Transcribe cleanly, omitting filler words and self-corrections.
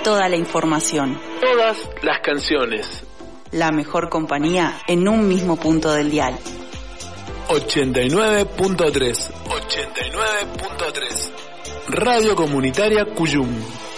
toda la información. Todas las canciones. La mejor compañía en un mismo punto del dial. 89.3. 89.3. Radio Comunitaria Cuyum.